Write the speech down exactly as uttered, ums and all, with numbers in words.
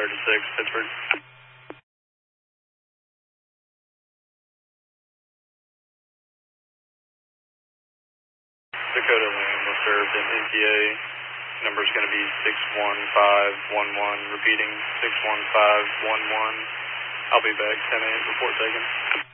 thirty-six, Pittsburgh. Dakota Land was served in N T A. Number's going to be six one five one one. Repeating, six one five one one. I'll be back, ten A M, report taken.